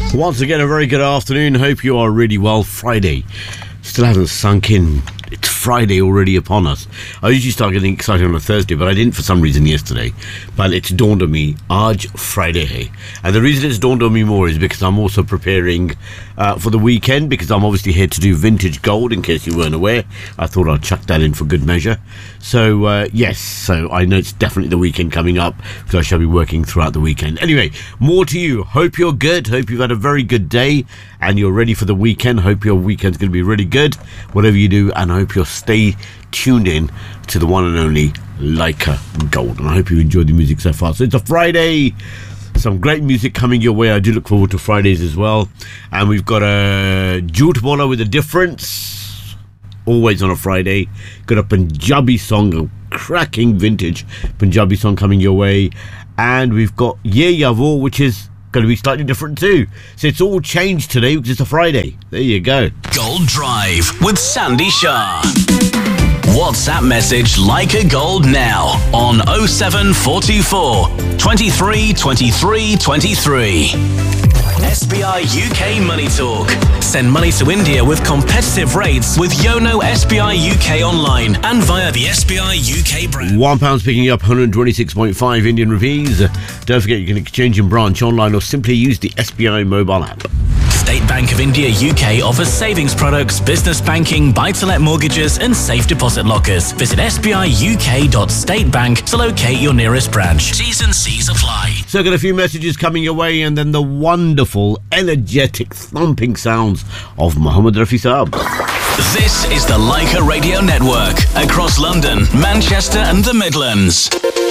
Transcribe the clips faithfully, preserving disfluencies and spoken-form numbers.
Once again, a very good afternoon. Hope you are really well. Friday still hasn't sunk in. It's Friday already upon us. I usually start getting excited on a Thursday, but I didn't for some reason yesterday. But it's dawned on me, Aaj Friday hai. And the reason it's dawned on me more is because I'm also preparing uh, for the weekend, because I'm obviously here to do vintage gold, in case you weren't aware. I thought I'd chuck that in for good measure. So, uh, yes, so I know it's definitely the weekend coming up, because I shall be working throughout the weekend. Anyway, more to you. Hope you're good. Hope you've had a very good day, and you're ready for the weekend. Hope your weekend's going to be really good, whatever you do, and I hope you'll stay tuned in to the one and only Leica Gold. And I hope you enjoyed the music so far. So it's a Friday. Some great music coming your way. I do look forward to Fridays as well. And we've got a Jhoot Bola with a difference. Always on a Friday. Got a Punjabi song, a cracking vintage Punjabi song coming your way. And we've got Ye Ya Wo, which is going to be slightly different too. So it's all changed today because it's a Friday. There you go. Gold Drive with Sandy Shah. WhatsApp message Leica Gold now on oh seven four two four, twenty-three, twenty-three, twenty-three. S B I U K Money Talk. Send money to India with competitive rates with Yono S B I U K online and via the S B I U K brand. One pound's picking up one hundred twenty-six point five Indian rupees. Don't forget you can exchange in branch, online, or simply use the S B I mobile app. State Bank of India U K offers savings products, business banking, buy-to-let mortgages and safe deposit lockers. Visit s b i u k dot state bank to locate your nearest branch. T's and C's apply. So I got a few messages coming your way, and then the wonderful, energetic, thumping sounds of Mohammed Rafi Saab. This is the Leica Radio Network across London, Manchester and the Midlands.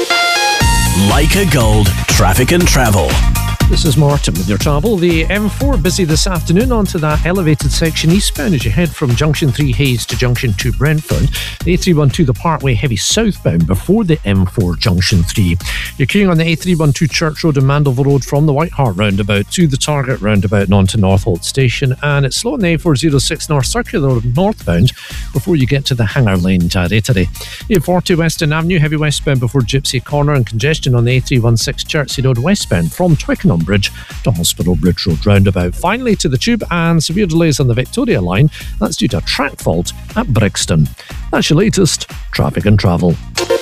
Leica Gold, traffic and travel. This is Martin with your travel. The M four busy this afternoon onto that elevated section eastbound as you head from Junction three Hayes to Junction two Brentford. The A three twelve the Parkway heavy southbound before the M four Junction three. You're queuing on the A three twelve Church Road and Mandeville Road from the White Hart roundabout to the Target roundabout and on to Northolt Station. And it's slow on the A four oh six North Circular Road northbound before you get to the Hanger Lane territory. A forty Western Avenue heavy westbound before Gypsy Corner, and congestion on the A three sixteen Chertsey Road westbound from Twickenham Bridge to Hospital Bridge Road roundabout. Finally to the Tube, and severe delays on the Victoria line. That's due to a track fault at Brixton. That's your latest traffic and travel.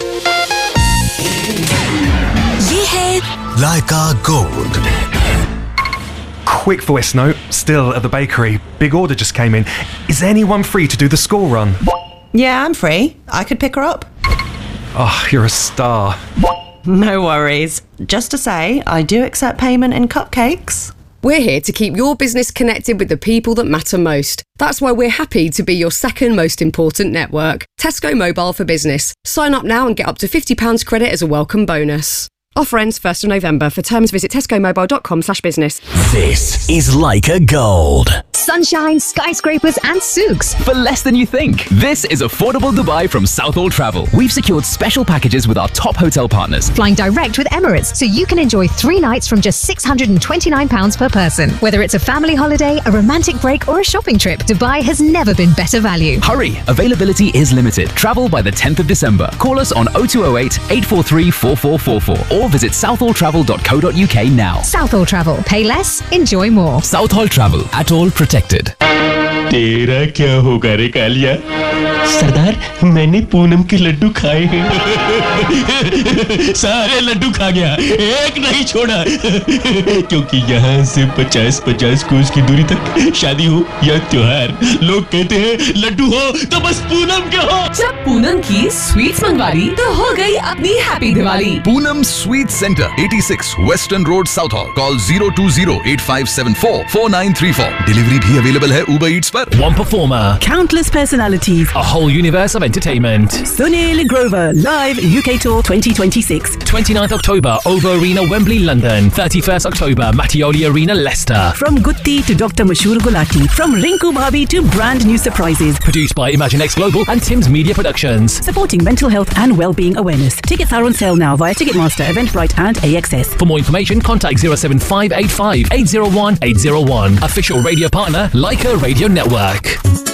Leica Gold. Quick voice note, still at the bakery. Big order just came in. Is anyone free to do the school run? Yeah, I'm free. I could pick her up. Oh, you're a star. No worries. Just to say, I do accept payment in cupcakes. We're here to keep your business connected with the people that matter most. That's why we're happy to be your second most important network. Tesco Mobile for Business. Sign up now and get up to fifty pounds credit as a welcome bonus. Offer ends first of November. For terms, visit tescomobile.com slash business. This is Leica Gold. Sunshine, skyscrapers and souks. For less than you think. This is Affordable Dubai from Southall Travel. We've secured special packages with our top hotel partners. Flying direct with Emirates, so you can enjoy three nights from just six hundred twenty-nine pounds per person. Whether it's a family holiday, a romantic break or a shopping trip, Dubai has never been better value. Hurry, availability is limited. Travel by the tenth of December. Call us on oh two oh eight, eight four three, four four four four or visit southall travel dot co dot u k now. Southall Travel. Pay less, enjoy more. Southall Travel. At all protected. तेरा क्या होगा रे कालिया? सरदार, मैंने पूनम के लड्डू खाए हैं। सारे लड्डू खा गया, एक नहीं छोड़ा। क्योंकि यहाँ से पचास पचास कोस की दूरी तक शादी हो या त्योहार, लोग कहते हैं लड्डू हो तो बस पूनम के हो। जब पूनम की स्वीट्स मंगवा ली तो हो गई अपनी happy Diwali. Poonam sweet centre, eighty-six Western Road, Southall. Call zero two zero, eight five seven four, four nine three four. Delivery भी available है Uber Eats पर. One performer, countless personalities, a whole universe of entertainment. Sunil Grover live U K Tour twenty twenty-six. twenty-ninth October, Over Arena, Wembley, London. thirty-first October, Mattioli Arena, Leicester. From Gutti to Doctor Mashur Gulati, from Rinku Bhabi to brand new surprises. Produced by ImagineX Global and Tim's Media Productions. Supporting mental health and well-being awareness. Tickets are on sale now via Ticketmaster, Eventbrite and A X S. For more information, contact zero seven five eight five, eight zero one, eight zero one. Official radio partner, Leica Radio Network.